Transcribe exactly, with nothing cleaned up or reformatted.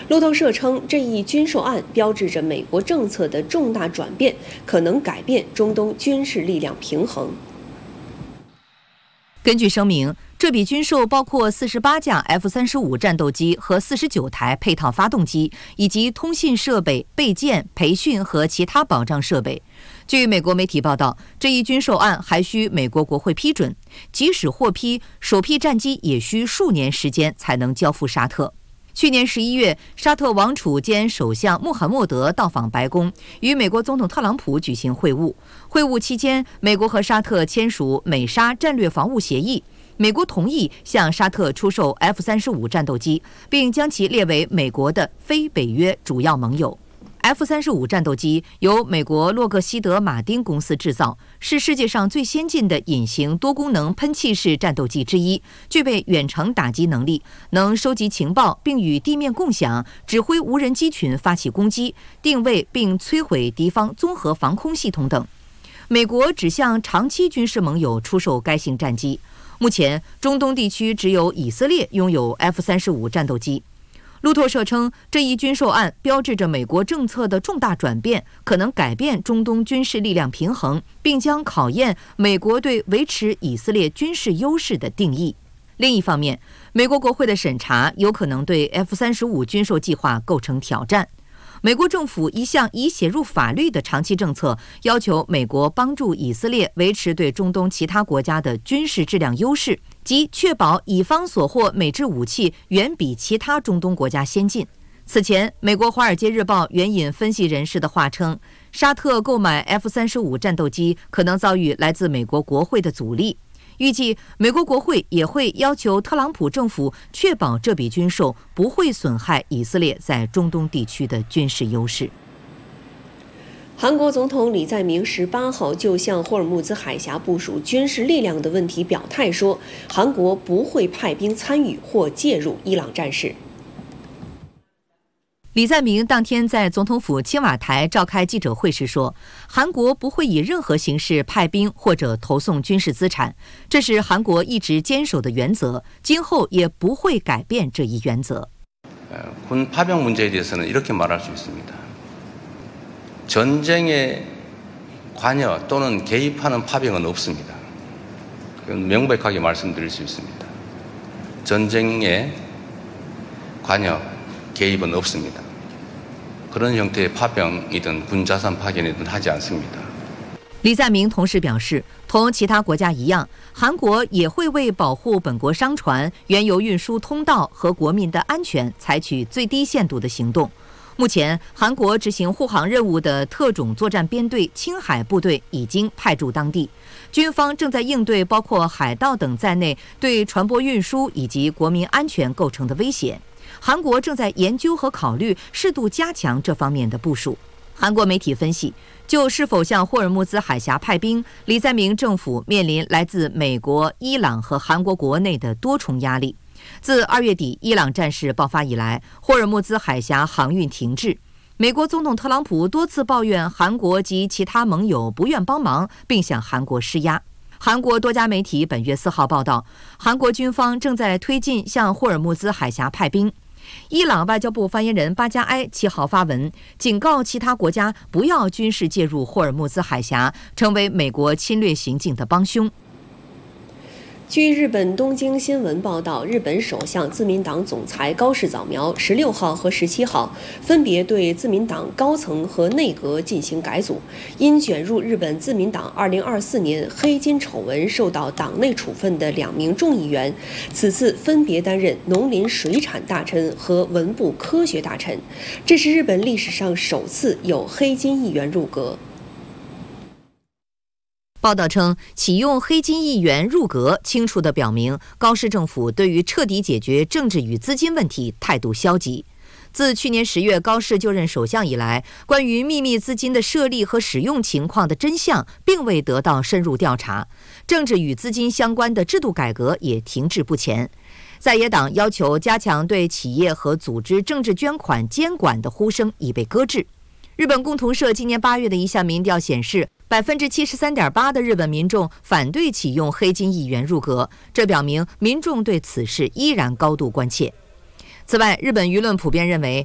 路透社称，这一军售案标志着美国政策的重大转变，可能改变中东军事力量平衡。 根据声明，这笔军售包括四十八架 F 三十五战斗机和四十九台配套发动机，以及通信设备、备件、培训和其他保障设备。据美国媒体报道，这一军售案还需美国国会批准，即使获批，首批战机也需数年时间才能交付沙特。去年十一月，沙特王储兼首相穆罕默德到访白宫，与美国总统特朗普举行会晤。会晤期间，美国和沙特签署美沙战略防务协议。美国同意向沙特出售 F 三十五战斗机，并将其列为美国的非北约主要盟友。F 三十五战斗机由美国洛克希德马丁公司制造，是世界上最先进的隐形多功能喷气式战斗机之一，具备远程打击能力，能收集情报并与地面共享，指挥无人机群发起攻击，定位并摧毁敌方综合防空系统等。美国只向长期军事盟友出售该型战机。目前，中东地区只有以色列拥有 F 三十五战斗机。路透社称，这一军售案标志着美国政策的重大转变，可能改变中东军事力量平衡，并将考验美国对维持以色列军事优势的定义。另一方面，美国国会的审查有可能对 F 三十五军售计划构成挑战。美国政府一项已写入法律的长期政策，要求美国帮助以色列维持对中东其他国家的军事质量优势，即确保以方所获美制武器远比其他中东国家先进。此前，美国《华尔街日报》援引分析人士的话称，沙特购买 F 三十五战斗机可能遭遇来自美国国会的阻力。预计美国国会也会要求特朗普政府确保这笔军售不会损害以色列在中东地区的军事优势。 韩国总统李在明十八号就向霍尔木兹海峡部署军事力量的问题表态说，韩国不会派兵参与或介入伊朗战事。 李在明当天在总统府青瓦台召开记者会时说，韩国不会以任何形式派兵或者投送军事资产，这是韩国一直坚守的原则，今后也不会改变这一原则。 군 파병 문제에 대해서는 이렇게 말할 수 있습니다. 전쟁에 관여 또는 개입하는 파병은 없습니다. 그건 명백하게 말씀드릴 수 있습니다. 전쟁에 관여, 개입은 없습니다. 그런 형태의 파병이든 군자산 파견이든 하지 않습니다. 李在明同时表示，同其他国家一样，韩国也会为保护本国商船、原油运输通道和国民的安全采取最低限度的行动。目前，韩国执行护航任务的特种作战编队青海部队已经派驻当地，军方正在应对包括海盗等在内对船舶运输以及国民安全构成的威胁。韩国正在研究和考虑适度加强这方面的部署。韩国媒体分析，就是否向霍尔木兹海峡派兵，李在明政府面临来自美国、伊朗和韩国国内的多重压力。自二月底伊朗战事爆发以来，霍尔木兹海峡航运停滞。美国总统特朗普多次抱怨韩国及其他盟友不愿帮忙，并向韩国施压。韩国多家媒体本月四号报道，韩国军方正在推进向霍尔木兹海峡派兵。伊朗外交部发言人巴加埃七号发文，警告其他国家不要军事介入霍尔木兹海峡，成为美国侵略行径的帮凶。 据日本东京新闻报道，日本首相自民党总裁高市早苗十六号和十七号分别对自民党高层和内阁进行改组，因卷入日本自民党二零二四年黑金丑闻受到党内处分的两名众议员，此次分别担任农林水产大臣和文部科学大臣，这是日本历史上首次有黑金议员入阁。 报道称，启用黑金议员入阁，清楚地表明高市政府对于彻底解决政治与资金问题态度消极。自去年十月高市就任首相以来，关于秘密资金的设立和使用情况的真相并未得到深入调查，政治与资金相关的制度改革也停滞不前。在野党要求加强对企业和组织政治捐款监管的呼声已被搁置。日本共同社今年八月的一项民调显示，百分之七十三点八的日本民众反对启用黑金议员入阁，这表明民众对此事依然高度关切。此外，日本舆论普遍认为，